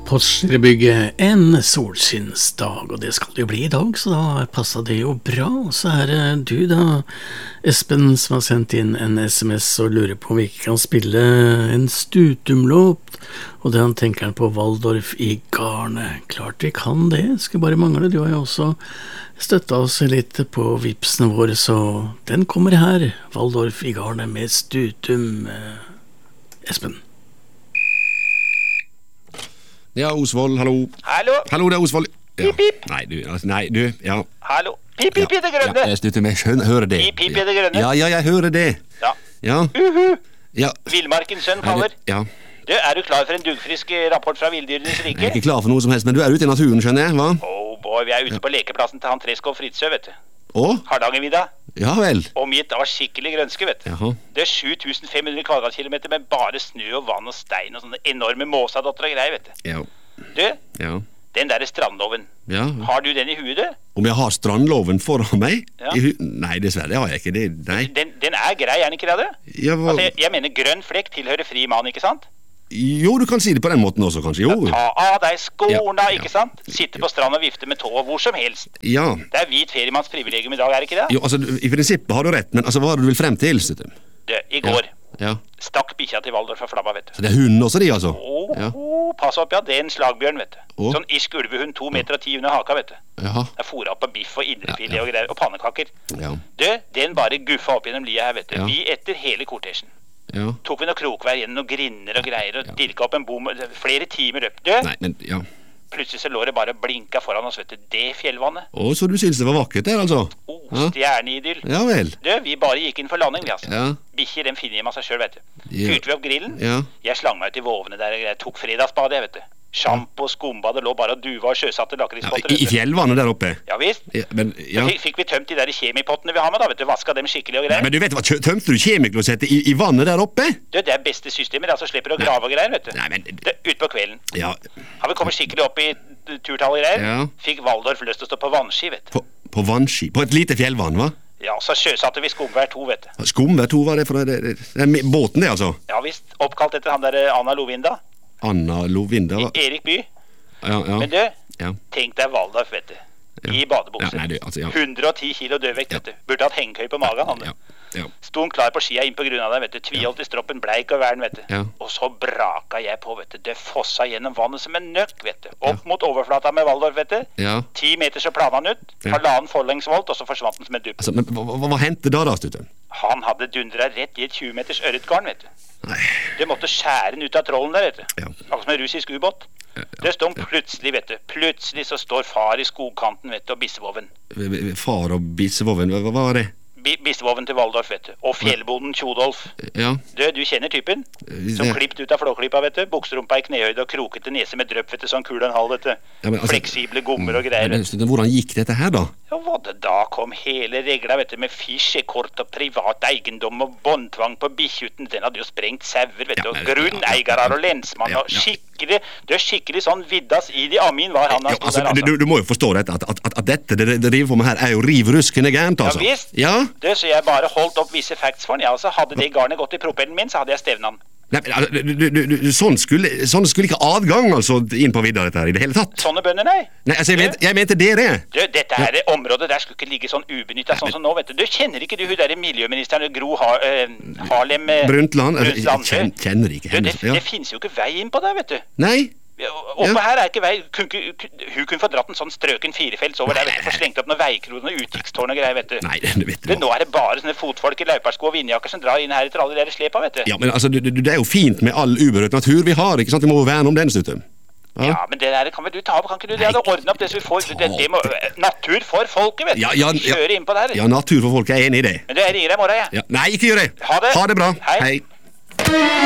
Porsgrunn en solskinnsdag, og det skal det jo bli i dag, så da passet det jo bra. Og så er det du da, Espen, som har sendt inn en SMS og lurer på om vi ikke kan spille en Stutum-låt, og det han tenker på Waldorf i Garnet. Klart vi kan det, skulle bare mangle. Du har jo også støttet oss litt på vipsene våre, så den kommer her, Waldorf i Garnet med Stutum. Espen. Ja, Osvold, hallo. Hallo. Hallo, det er Osvold. Ja. Pip, pip. Nei, du, ja. Hallo. Pip, pip i det grønne. Ja, jeg slutter med, hører det. Pip, pip i det grønne. Ja, jeg hører det. Ja. Ja. Ja. Villmarkens sønn kaller. Ja. Du, er du klar for en dugfrisk rapport fra Villdyrenes Jeg rike? er ikke klar for noe som helst, men du er ute i naturen, skjønner jeg, hva? Oh boy, vi er ute på lekeplassen til han Treskov Fritzø, vet du. Å? Hardangervidda. Ja vel. Omgitt av skikkelig grønske, vet du. Jaha. Det er 7500 kvadratkilometer med bare snø og vann og stein og sånne enorme måsadotter og greier, vet du. Ja. Du, Ja. den der strandloven. Ja. Har du den i huet, du? Om jeg har strandloven foran meg? Ja. Nei, dessverre, det har jeg ikke det. Nei. Den er grei, er den ikke det? Ja, hva... Altså, jeg mener grønn flekk tilhører fri mann, ikke sant? Jo, du kan si det på den måten også, kanskje. Jo. Ta av deg skorna, Ja, ikke ja. sant? Sitte på strand og vifte med tå hvor som helst. Ja. Det er hvit feriemanns privilegium i dag, er det ikke det? Jo, altså, i prinsippet har du rett, men altså, hva er det du vil frem til, Stutum? Du, i går Ja. stakk bikkja til Waldorf og flabba, vet du. Så det er hunden også, de, altså? Ja. Pass opp, ja, det er en slagbjørn, vet du. Å. Sånn irsk ulvehund, 2 meter og 10 under haka, vet du. Jaha. Det er fôret opp på biff og indrefilet Ja, ja. og greier, og pannekaker. Ja. Du, den bare guffa opp gjennom lia her, vet du. Ja. Vi etter hele kortesjen. Ja. Tok vi noe krokvær gjennom noen grinner og greier, og dirka opp en bom, flere timer opp. Du, Nei, men, ja. plutselig så lå det bare blinka foran oss, vet du, det fjellvannet. Å, så du synes det var vakkert der, altså? Oh, Ja. stjerneidyll. Ja vel. Du, vi bare gikk inn for landing, vi altså. Ja. Bikkjer, den finner hjem av seg selv, vet du. Ja. Fyrte vi opp grillen. Ja. Jeg slang meg ut i våvene der, jeg tok fredagsbad, jeg, vet du. Shampoo, skumbad, det lå bare og duva og sjøsatte Ja, lakrispotter. i fjellvannet der oppe? Ja visst. Ja, men, ja. Så fikk vi tømt de der kjemipottene vi har med, da, vet du. Vaska dem skikkelig og greier. Men du vet hva, tømte du kjemiklosettet i vannet der oppe? Du, det er beste systemet, altså slipper du å grave og greier, vet du. Nei, men... Du, ut på kvelden. Ja, Har vi kommet skikkelig opp i turtall og greier, Ja. fikk Waldorf lyst til å stå på vannski, vet du. på vannski. På et lite fjellvann, hva? Ja, så sjøsatte vi skumvær 2, vet du. Skumvær 2, hva er det for det er båten det, altså? Ja visst, oppkalt etter han der Anna Lovinda. Anna Lovinda, hva? Erik By. Ja, ja. Men du, Ja. tenk deg Waldorf, vet du. I badebukser. Ja, nei, du, altså, ja. 110 kilo dødvekt, vet du. Burde hatt hengekøy på magen, han. Ja, ja. Sto han klar på skia inn på grunn av det, vet du. Tviholdt i stroppen, bleik og vern, vet du. Ja. Og så braka jeg på, vet du. Det fossa gjennom vannet som en nøkk, vet du. Opp mot overflata med Waldorf, vet du. Ja. 10 meter så plana han ut. Ja. Halvannen forlengsvolt, og så forsvant han som en dupp. Altså, men hva hendte da, Stutum? Han hadde dundra rett i et 20 meters ørretgarn, vet du. Nei. Det måtte skjære den ut av trollen der, vet du. Ja. Akkurat som en russisk ubåt. Det står plutselig, vet du. Plutselig så står far i skogkanten, vet du, og bissevoven. Far og bissevoven, hva var det? Bissevoven til Waldorf, vet du. Og fjellbonden Tjodolf. Ja. Du kjenner typen? Som det- klippt ut av flåklippa, vet du. Bukserumpa i knehøyde og krokete nese med drøpp, vet du. Sånn kul og en halv, vet du. Ja, men altså- Fleksible gommer og greier. Men, Stutum, hvordan gikk dette her, da? Ja, hva det da kom hele regla, vet du, med fisjekort og privat eiendom og båndtvang på bikkjuten. Den hadde jo sprengt sauer, vet du, Ja, og men- grunneigarar og lensmann, Ja, og ja. skikkelig, det er skikkelig sånn viddas i de amin var han Ja, sto altså, der, altså. du må jo forstå dette, at dette det driver på med her er jo riv ruskende gærent, altså. Ja, visst. Ja? Det, så jeg bare holdt opp visse facts for han, ja, og så hadde det garnet gått i propellen min, så hadde jeg stevnet han. Nei, men, altså, sånn skulle ikke adgang, altså, inn på vidda dette her, i det hele tatt. Sånne bønder, nei. Nei, altså, jeg mente dere. Du, dette her området der skulle ikke ligge sånn ubenyttet sånn som nå, vet du. Du kjenner ikke du hun der miljøministeren Gro Harlem Brundtland, Brundtland, kjenner ikke Du, henne. det, Ja. det finnes jo ikke vei inn på der, vet du. Nei, Oppe Ja. her er ikke vei. Hun kunne få dratt en sånn strøken firefelts over der, vet du. Få slengt opp noen veikroner og utkikkstårn og greier, vet du. nei, det vet du Men hva. nå er det bare sånne fotfolk i lauparsko og vindjakker som drar inn her etter alle de der slepa, vet du. Ja, men altså, det er jo fint med all uberørt natur vi har, ikke sant? Vi må jo verne om den, Stutum. Ja, men det der kan vel du ta opp, kan ikke du? Det hadde ordnet opp det så vi får det må, natur for folket, vet du. Ja, ja, ja. Kjøre inn på der. Ja, natur for folk er enig i det. Men du, jeg ringer deg i morgen, jeg. Ja. Nei, ikke gjør det. Ha det. Ha det bra. Hei. Hei.